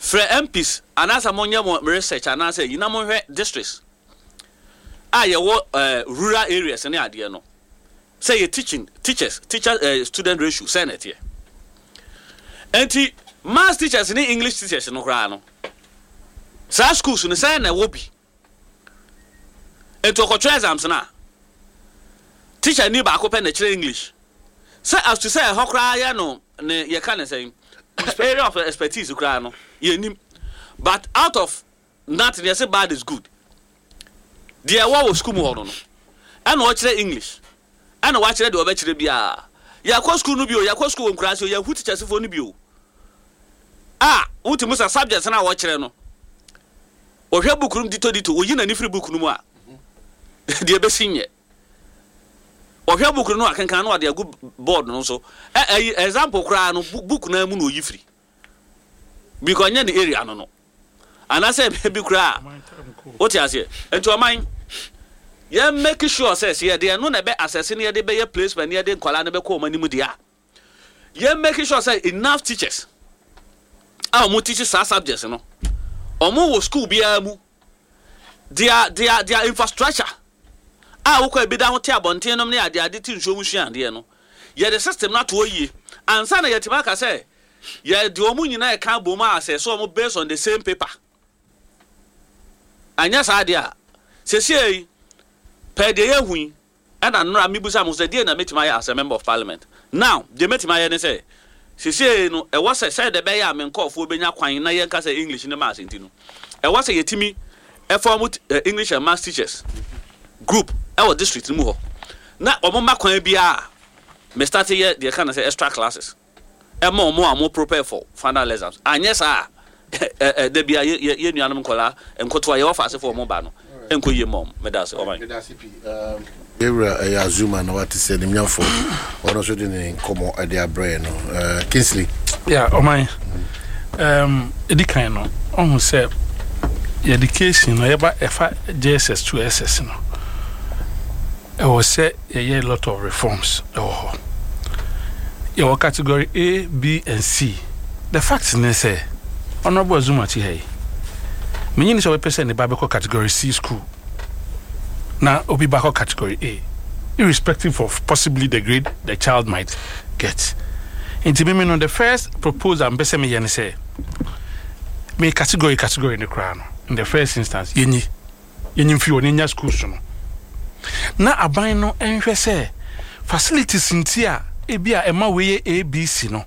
for MPs anasa monye mo research anasa yina mo hwe districts ye rural areas ne ade no say you teacher student ratio senate here enti mass teachers ni English teachers no kra no sa schools no say na wo bi enti ko exams na teacher ni ba ko pe na kire English say as to say ho kra ya no ne ye kan say area of expertise kra no ye nim but out of nothing you say bad is good there was school mo no and what kire English and what kire de oba kire bia ya kwa school no bio ya kwa school nkra so ya hu teachers fo no bio wuti musa subjects na wo kire no o hwe book room dito o yina ni free book no mu a de be sinye o hwe book no akankan no de go board no so example kra no book na mu no yi free because nya the area no and I say be kra what you say ento man ye make sure says here there no na be assessing here dey be placement here dey kwala na be ko mani mu dia ye make sure say enough teachers mo teach subjects no omo wo school bia mu their infrastructure wo kwa bi da ho te abonten nom ne ade ti nso mu hua ade no ye the system na to yi ansa na ye tiba ka say ye de omu nyina e kan bo ma assess so omo based on the same paper anya sa ade a sesei per de ye hu ana nra mibusa mo say de na metima ya as a member of parliament now de metima ya ne say sisi no e was say the be ya menkofo benya kwan na ye nka say English ne mass ntino e was say yetimi e form English and maths teachers group e wo district mu ho na omoma kwan bia me start here they can say extra classes e mo prepare for final exams anyesa de bia ye nuanom kola enkoto ye offer for mo ba no enkoye mom medase o man Azuma na what said him for or also didn't come at their brain Kingsley yeah oh my edi kan no on say education no yeba efa JSS to SS no I was say a lot of reforms your category A, B and C the fact is say honorable Azuma chi hey me ni so person the Bible category C school now obi back category A irrespective of possibly the grade the child might get into me no the first proposal ambese me yen say me category in the crown in the first instance yenyi fi oninya schools no na aban no enhwe say facilities ntia ebia ema we ABC no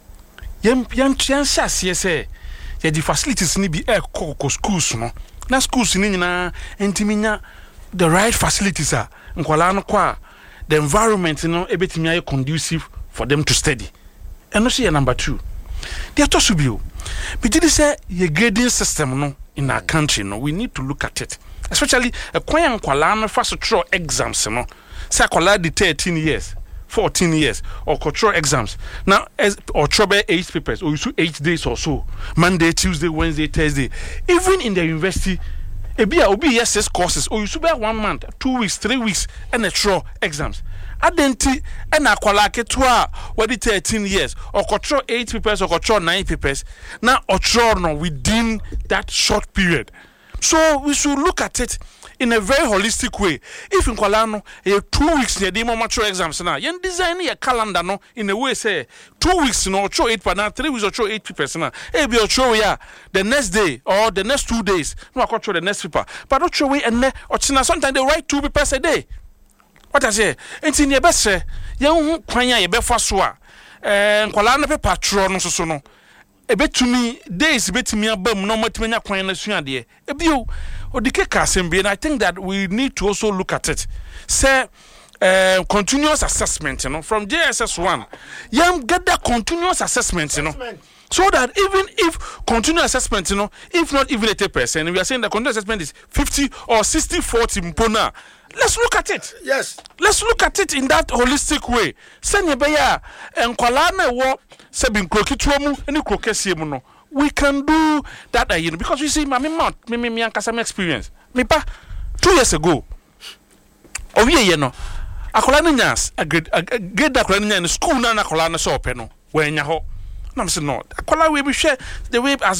yem sase say ye di facilities ni bi ekoko schools no na schools ni nyina entiminya the right facilities are nkwala no kwa the environment no ebetimi aye conducive for them to study and no see number 2 they are to be but did say your grading system no in our country no we need to look at it especially a kwan nkwala no first throw exams no say kwala di 13 years 14 years or control exams now as or trouble 8 papers or you do 8 days or so Monday Tuesday Wednesday Thursday even in the university obi yes 6 courses or you should be 1 month 2 weeks 3 weeks and a throw exams adenti and akwala ketua what 13 years or control 8 papers or control 9 papers now or throw no within that short period so we should look at it in a very holistic way. If in Kwalano, 2 weeks near the mature exams now, you design a calendar no in a way say 2 weeks no show 8 per now, 3 weeks or show 8 people now. Be show yeah the next day or the next 2 days. No, I control the next paper, but not show and or sometimes they write 2 papers a day. What I say, and in your best say, young Kwanya, your best swat, and Kwalano paper patron so no. A bit to me days bit to me a bum no much many acquaintance dear. A view or the cake assembly, and I think that we need to also look at it. Say continuous assessment, you know, from JSS1. Get that continuous assessment, you know. So that even if continuous assessment, you know, if not even 80%, we are saying that continuous assessment is 50 or 60-40 mpona. Let's look at it. Yes. Let's look at it in that holistic way. Senya beya en kwalana wo sebin krokituamu eni krokesiemu no. We can do that you know because you see me ankasa experience. Me pa 2 years ago. Owie ye no. Akola no nyas a grade akola no nya in school na akola no so ope no. We nya ho. Na me say no. Akola we be share the way as